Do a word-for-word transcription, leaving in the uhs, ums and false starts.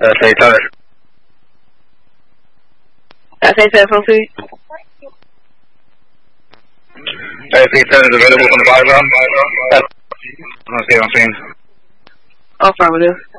Uh, say Tyler. I say seven four two. Hey, P seven is available from the fire ground. Let's see what I'm seeing. Affirmative.